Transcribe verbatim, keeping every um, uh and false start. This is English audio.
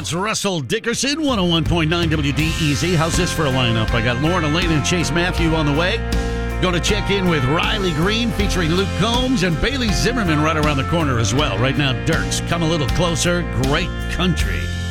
That's Russell Dickerson, one oh one point nine W D E Z. How's this for a lineup? I got Lauren Elaine and Chase Matthew on the way. Going to check in with Riley Green featuring Luke Combs and Bailey Zimmerman right around the corner as well. Right now, Dirks, Come a Little Closer, great country.